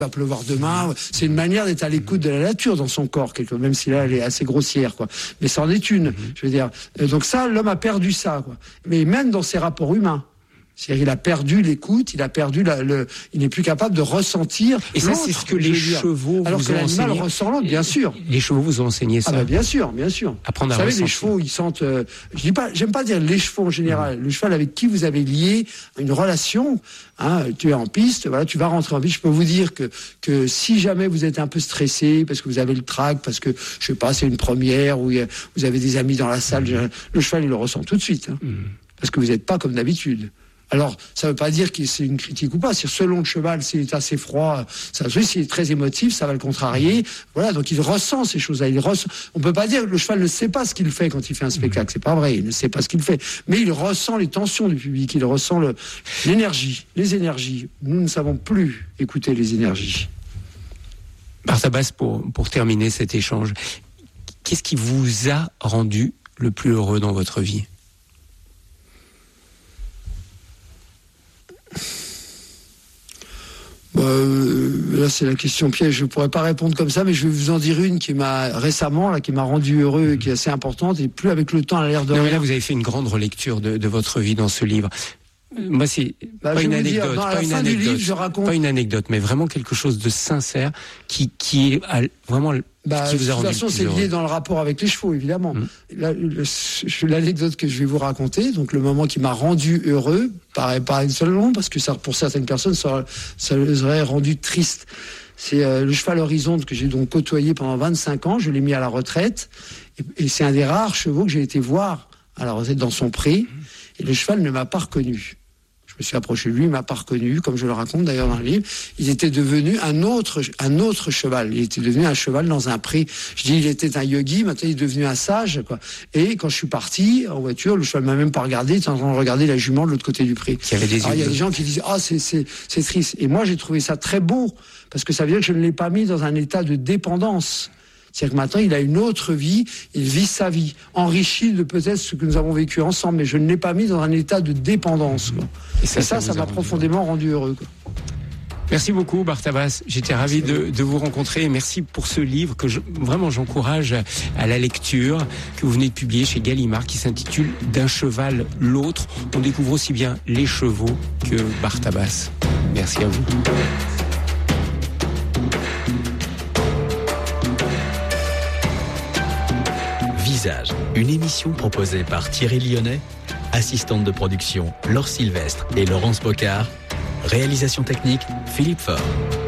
va pleuvoir demain. C'est une manière d'être à l'écoute de la nature dans son corps, même si là elle est assez grossière, quoi. Mais c'en est une, je veux dire. Donc ça, l'homme a perdu ça, quoi. Mais même dans ses rapports humains. C'est-à-dire, il a perdu l'écoute, il a perdu il n'est plus capable de ressentir. Et ça, c'est ce que les chevaux alors vous que ont l'animal enseigné. ressent l'autre, bien sûr. Les chevaux vous ont enseigné ça. Ah bah bien sûr, bien sûr. Apprendre à vous savez, ressentir. les chevaux, ils sentent. J'aime pas dire les chevaux en général. Le cheval avec qui vous avez lié une relation. Hein, tu es en piste, voilà, tu vas rentrer en piste. Je peux vous dire que si jamais vous êtes un peu stressé parce que vous avez le trac, parce que je sais pas, c'est une première ou vous avez des amis dans la salle, le cheval il le ressent tout de suite, hein, parce que vous n'êtes pas comme d'habitude. Alors, ça ne veut pas dire que c'est une critique ou pas. C'est selon le cheval, s'il est assez froid, s'il est très émotif, ça va le contrarier. Voilà, donc il ressent ces choses-là. On peut pas dire que le cheval ne sait pas ce qu'il fait quand il fait un spectacle. C'est pas vrai. Il ne sait pas ce qu'il fait. Mais il ressent les tensions du public. Il ressent l'énergie, les énergies. Nous ne savons plus écouter les énergies. Bartabas, pour terminer cet échange, qu'est-ce qui vous a rendu le plus heureux dans votre vie ? Là, c'est la question piège. Je pourrais pas répondre comme ça, mais je vais vous en dire une qui m'a rendu heureux, et qui est assez importante, et plus avec le temps, elle a l'air de. Non, mais là, vous avez fait une grande relecture de votre vie dans ce livre. Moi, c'est pas une anecdote, pas une anecdote, mais vraiment quelque chose de sincère qui est vraiment qui vous a rendu. De toute façon, c'est lié dans le rapport avec les chevaux, évidemment. L'anecdote que je vais vous raconter, donc le moment qui m'a rendu heureux, pas une seule seconde, parce que ça, pour certaines personnes, ça les aurait rendu triste. C'est le cheval Horizonte que j'ai donc côtoyé pendant 25 ans. Je l'ai mis à la retraite, et c'est un des rares chevaux que j'ai été voir à la retraite dans son pré, et le cheval ne m'a pas reconnu. Je me suis approché de lui, il m'a pas reconnu, comme je le raconte d'ailleurs dans le livre. Il était devenu un autre cheval. Il était devenu un cheval dans un pré. Je dis, il était un yogi, maintenant il est devenu un sage, quoi. Et quand je suis parti en voiture, le cheval m'a même pas regardé, il était en train de regarder la jument de l'autre côté du pré. Il y a des gens qui disent, c'est triste. Et moi, j'ai trouvé ça très beau, parce que ça veut dire que je ne l'ai pas mis dans un état de dépendance. C'est-à-dire que maintenant, il a une autre vie, il vit sa vie, enrichi de peut-être ce que nous avons vécu ensemble, mais je ne l'ai pas mis dans un état de dépendance, quoi. Et ça m'a profondément rendu heureux, quoi. Merci beaucoup, Bartabas. J'étais ravi de vous rencontrer. Merci pour ce livre que vraiment j'encourage à la lecture, que vous venez de publier chez Gallimard, qui s'intitule D'un cheval l'autre. On découvre aussi bien les chevaux que Bartabas. Merci à vous. Visage, une émission proposée par Thierry Lyonnais, assistante de production Laure Sylvestre et Laurence Bocard, réalisation technique Philippe Faure.